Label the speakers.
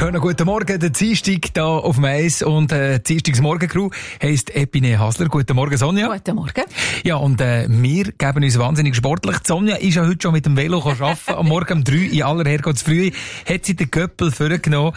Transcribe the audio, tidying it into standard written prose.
Speaker 1: Schönen guten Morgen, der Dienstag hier auf dem Eis und Dienstagsmorgen-Crew heisst Epine Hasler. Guten Morgen, Sonja.
Speaker 2: Guten Morgen.
Speaker 1: Ja, und wir geben uns wahnsinnig sportlich. Die Sonja ist ja heute schon mit dem Velo arbeiten, am Morgen um 3 in aller Herrgottsfrühe, hat sie den Köppel vorgenommen